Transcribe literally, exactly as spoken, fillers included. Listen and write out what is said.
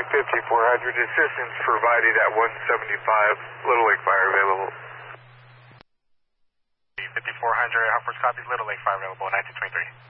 fifty-four hundred, assistance provided at one seventy-five, Little Lake Fire available. fifty-four hundred, Air Force copies, Little Lake Fire available, nineteen twenty-three.